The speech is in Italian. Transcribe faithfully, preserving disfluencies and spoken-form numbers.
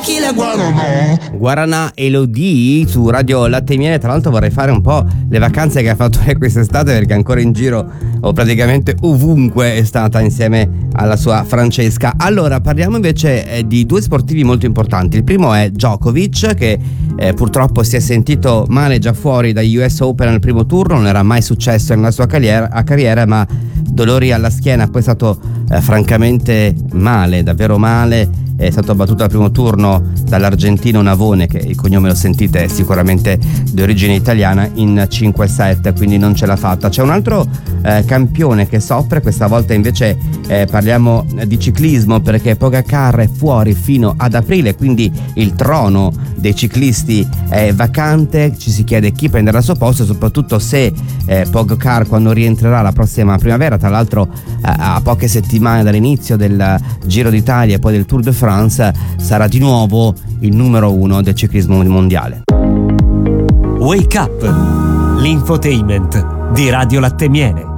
tequila, guaraná. Guaraná Elodie su Radio Latte e Miele. Tra l'altro vorrei fare un po' le vacanze che ha fatto lei quest'estate, perché ancora in giro o praticamente ovunque è stata insieme alla sua Francesca. Allora parliamo invece eh, di due sportivi molto importanti. Il primo è Djokovic, che eh, purtroppo si è sentito male già fuori dagli U S Open al primo turno. Non era mai successo nella sua carriera, a carriera ma dolori alla schiena, poi è stato eh, francamente male, davvero male. È stato battuto al primo turno dall'argentino Navone, che il cognome lo sentite è sicuramente di origine italiana, in cinque set, quindi non ce l'ha fatta. C'è un altro eh, campione che soffre, questa volta invece eh, parliamo di ciclismo, perché Pogacar è fuori fino ad aprile, quindi il trono dei ciclisti è vacante. Ci si chiede chi prenderà il suo posto, soprattutto se eh, Pogacar, quando rientrerà la prossima primavera, tra l'altro eh, a poche settimane dall'inizio del Giro d'Italia e poi del Tour de France, sarà di nuovo il numero uno del ciclismo mondiale. Wake Up, l'infotainment di Radio Latte e Miele.